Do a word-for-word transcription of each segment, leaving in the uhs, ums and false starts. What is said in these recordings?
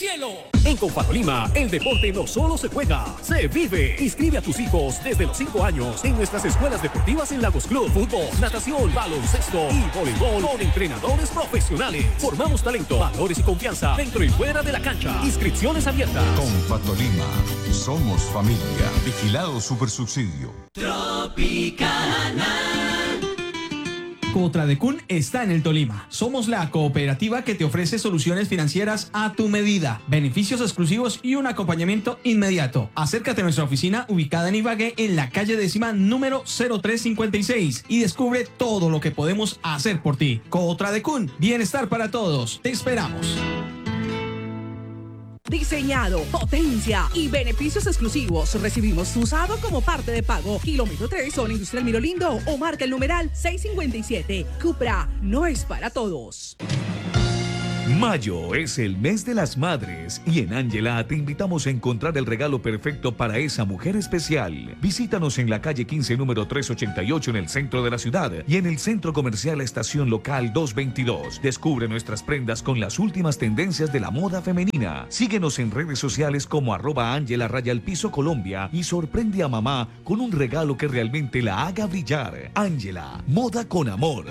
cielo. En Confalolima, el deporte no solo se juega, se vive. Inscribe a tus hijos desde los cinco años en nuestras escuelas deportivas en Lagos Club. Fútbol, natación, baloncesto y voleibol con entrenadores profesionales. Formamos talento, valores y confianza dentro y fuera de la cancha. Inscripciones abiertas. Confalolima, somos familia. Vigilado Supersubsidio. Tropicana. Cotradecún está en el Tolima. Somos la cooperativa que te ofrece soluciones financieras a tu medida, beneficios exclusivos y un acompañamiento inmediato. Acércate a nuestra oficina ubicada en Ibagué en la calle décima número cero tres cincuenta y seis y descubre todo lo que podemos hacer por ti. Cotradecún, bienestar para todos. Te esperamos. Diseñado, potencia y beneficios exclusivos. Recibimos tu usado como parte de pago. Kilómetro tres, Zona Industrial Mirolindo o marca el numeral seiscientos cincuenta y siete. Cupra no es para todos. Mayo es el mes de las madres y en Ángela te invitamos a encontrar el regalo perfecto para esa mujer especial. Visítanos en la calle quince, número trescientos ochenta y ocho en el centro de la ciudad y en el Centro Comercial Estación Local doscientos veintidós. Descubre nuestras prendas con las últimas tendencias de la moda femenina. Síguenos en redes sociales como arroba Ángela Raya al Piso Colombia y sorprende a mamá con un regalo que realmente la haga brillar. Ángela, moda con amor.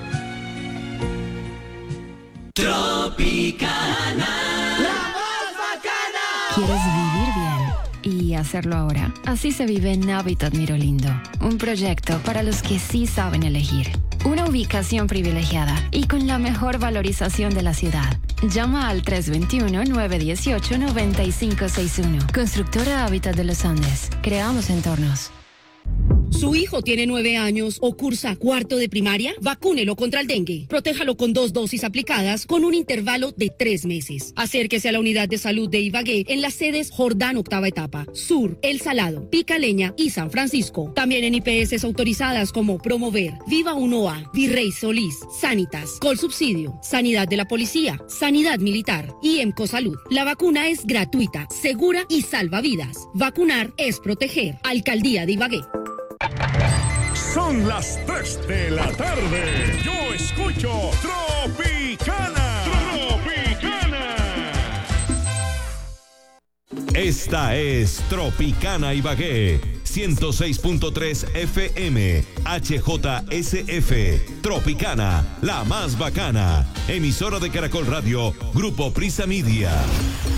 Tropicana, la más bacana. ¿Quieres vivir bien y hacerlo ahora? Así se vive en Hábitat Mirolindo, un proyecto para los que sí saben elegir. Una ubicación privilegiada y con la mejor valorización de la ciudad. Llama al tres dos uno, nueve uno ocho, nueve cinco seis uno. Constructora Hábitat de los Andes. Creamos entornos. ¿Su hijo tiene nueve años o cursa cuarto de primaria? Vacúnelo contra el dengue. Protéjalo con dos dosis aplicadas con un intervalo de tres meses. Acérquese a la unidad de salud de Ibagué en las sedes Jordán Octava Etapa, Sur, El Salado, Picaleña y San Francisco. También en I P S autorizadas como Promover, Viva uno A, Virrey Solís, Sanitas, Colsubsidio, Sanidad de la Policía, Sanidad Militar y EMCO Salud. La vacuna es gratuita, segura y salva vidas. Vacunar es proteger. Alcaldía de Ibagué. Son las tres de la tarde. Yo escucho Tropicana. Tropicana. Esta es Tropicana Ibagué. ciento seis punto tres F M. H J S F. Tropicana, la más bacana. Emisora de Caracol Radio. Grupo Prisa Media.